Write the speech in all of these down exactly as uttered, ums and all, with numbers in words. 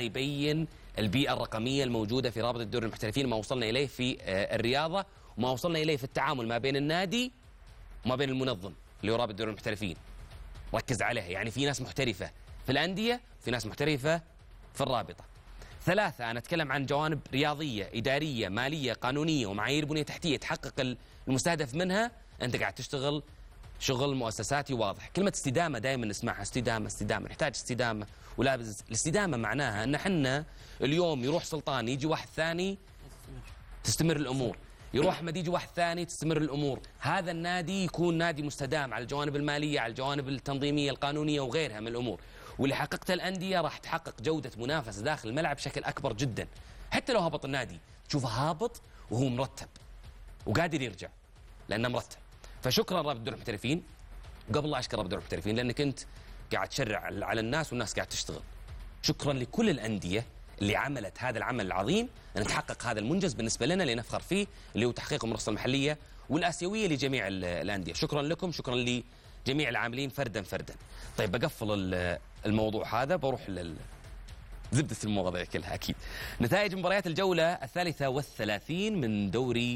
يبين البيئة الرقمية الموجودة في رابطة دوري المحترفين، ما وصلنا إليه في الرياضة وما وصلنا إليه في التعامل ما بين النادي وما بين المنظم اللي هو رابطة دوري المحترفين. ركز عليها، يعني في ناس محترفة في الأندية، في ناس محترفة في الرابطة. ثلاثة، أنا أتكلم عن جوانب رياضية، إدارية، مالية، قانونية، ومعايير بنية تحتية تحقق المستهدف منها. أنت قاعد تشتغل شغل مؤسساتي واضح. كلمة استدامة دائما نسمعها، استدامة استدامة، نحتاج استدامة. ولا الاستدامة معناها أن حنا اليوم يروح سلطان يجي واحد ثاني تستمر الأمور، يروح أحمد يجي واحد ثاني تستمر الأمور. هذا النادي يكون نادي مستدام على الجوانب المالية، على الجوانب التنظيمية القانونية وغيرها من الأمور. واللي حققته الأندية راح تحقق جودة منافسة داخل الملعب بشكل أكبر جدا. حتى لو هبط النادي تشوفه هابط وهو مرتب وقادر يرجع لأنه مرتب. فشكرا رابطة دوري المحترفين. قبل لا أشكر رابطة دوري المحترفين لأنك أنت قاعد تشرع على الناس والناس قاعد تشتغل. شكرا لكل الأندية اللي عملت هذا العمل العظيم أن تحقق هذا المنجز بالنسبة لنا اللي نفخر فيه، اللي هو تحقيق المنصة المحلية والآسيوية لجميع الأندية. شكرا لكم، شكرا لجميع العاملين فردا فردا. طيب بقفل الموضوع هذا، بروح لل زبدة المواضيع كلها. أكيد نتائج مباريات الجولة الثالثة والثلاثين من دوري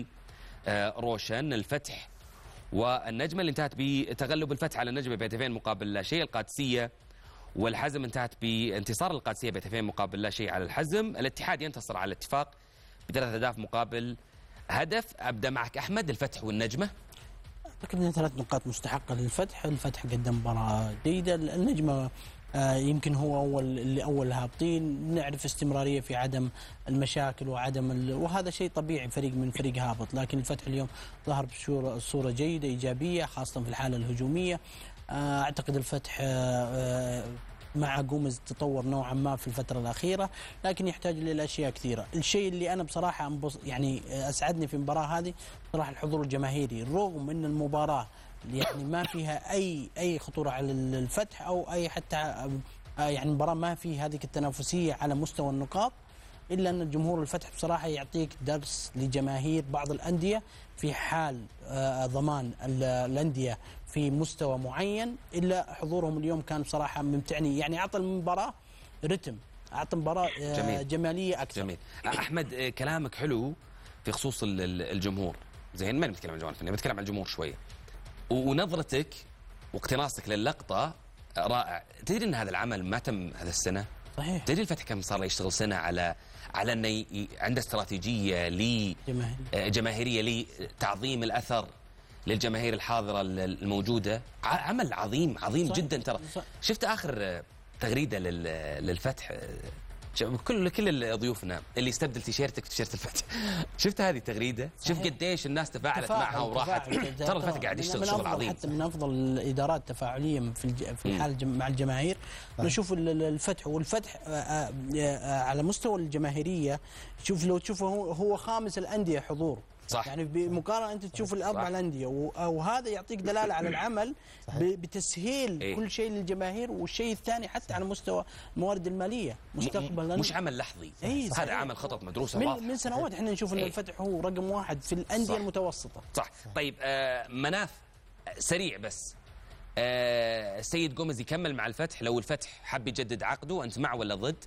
روشن. الفتح والنجمة اللي انتهت بتغلب الفتح على النجمة بهدفين مقابل لا شيء. القادسية والحزم انتهت بانتصار القادسية بهدفين مقابل لا شيء على الحزم. الاتحاد ينتصر على الاتفاق بثلاث أهداف مقابل هدف. أبدأ معك أحمد، الفتح والنجمة. أعتقد أن ثلاث نقاط مستحقة للفتح. الفتح قدم مباراة جيدة. النجمة آه يمكن هو أول اللي أول هابطين، نعرف استمرارية في عدم المشاكل وعدم ال... وهذا شيء طبيعي فريق من فريق هابط. لكن الفتح اليوم ظهر بصورة جيدة إيجابية خاصة في الحالة الهجومية. آه أعتقد الفتح آه مع جوميز تطور نوعا ما في الفترة الأخيرة، لكن يحتاج للأشياء كثيرة. الشيء اللي أنا بصراحة يعني أسعدني في المباراة هذه صراحة الحضور الجماهيري، رغم أن المباراة يعني ما فيها أي أي خطورة على الفتح أو أي حتى يعني المباراة ما في هذه التنافسية على مستوى النقاط، إلا أن الجمهور الفتح بصراحة يعطيك درس لجماهير بعض الأندية في حال ضمان الأندية في مستوى معين. إلا حضورهم اليوم كان بصراحة ممتعني، يعني أعطى المباراة رتم، أعطى مباراة جميل. جمالية أكثر. جميل. أحمد كلامك حلو في خصوص الجمهور، زين ما نتكلم عن الجوانب الفنية، بنتكلم عن الجمهور شوية. ونظرتك واقتناصك للقطة رائع. تدري أن هذا العمل ما تم هذا السنة؟ صحيح. تدري الفتح كم صار يشتغل سنة على على انه ي... عنده استراتيجية لي جماهيرية لتعظيم الأثر للجماهير الحاضرة الموجودة. عمل عظيم عظيم صحيح. جدا ترى. شفت آخر تغريدة لل... للفتح، كل كل ضيوفنا اللي استبدل تيشيرتك بتيشيرت الفتح. شفت هذه التغريده؟ شوف قديش الناس تفاعلت تفاعل معها وراحت. ترى الفتح قاعد يشتغل شغل عظيم، حتى من افضل الادارات تفاعليا في الج... في الحال مع الجماهير. نشوف الفتح والفتح على مستوى الجماهيريه، شوف لو تشوفه هو خامس الانديه حضور. صح. يعني بمقارنه انت تشوف الاربع الانديه، وهذا يعطيك دلاله على العمل بتسهيل إيه؟ كل شيء للجماهير. والشيء الثاني حتى على مستوى الموارد الماليه مستقبلا، مش عمل لحظي. إيه؟ هذا عمل خطط مدروسه من, واضحه من سنوات. احنا نشوف ان إيه؟ الفتح هو رقم واحد في الانديه المتوسطه. صح, صح. طيب آه مناف سريع بس، آه السيد جوميز يكمل مع الفتح لو الفتح حب يجدد عقده، انت مع ولا ضد؟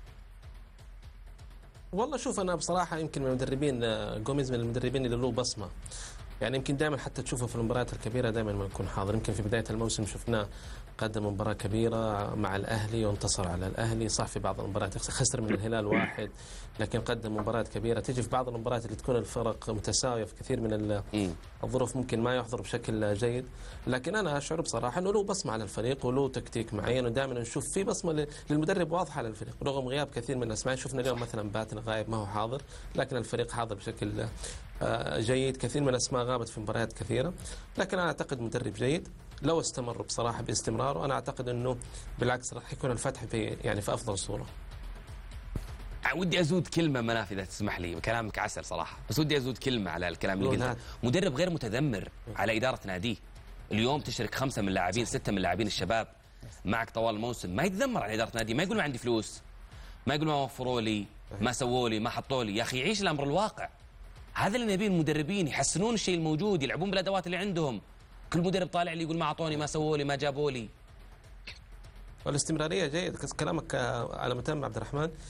والله شوف انا بصراحه يمكن من المدربين جوميز من المدربين اللي له بصمه، يعني يمكن دائما حتى تشوفه في المباريات الكبيره دائما ما يكون حاضر. يمكن في بدايه الموسم شفناه قدم مباراه كبيره مع الاهلي وانتصر على الاهلي، صح في بعض المباريات خسر من الهلال واحد، لكن قدم مباراه كبيره. تجي في بعض المباريات اللي تكون الفرق متساويه في كثير من الظروف ممكن ما يحضر بشكل جيد، لكن انا اشعر بصراحه انه له بصمه على الفريق وله تكتيك معين، ودائما نشوف في بصمه للمدرب واضحه على الفريق رغم غياب كثير من الاسماء. شفنا اليوم مثلا باتنا غايب ما هو حاضر، لكن الفريق حاضر بشكل جيد. كثير من الاسماء غابت في مباريات كثيره، لكن انا اعتقد مدرب جيد لو استمر بصراحه باستمراره. انا اعتقد انه بالعكس راح يكون الفتح في يعني في افضل صوره. ودي ازود كلمه مناف اذا تسمح لي، كلامك عسل صراحه، بس ودي ازود كلمه على الكلام اللي قلته. مدرب غير متذمر على اداره ناديه. اليوم تشرك خمسه من اللاعبين، سته من اللاعبين الشباب معك طوال الموسم، ما يتذمر على اداره ناديه، ما يقول ما عندي فلوس، ما يقول ما وفروا لي، ما سووا لي، ما حطوا لي. يا اخي يعيش الامر الواقع. هذا اللي نبيه المدربين، يحسنون الشيء الموجود، يلعبون بالادوات اللي عندهم. كل مدرب طالع لي يقول ما اعطوني، ما سووا لي، ما جابوا لي. والاستمراريه جيد. كلامك على متم عبد الرحمن،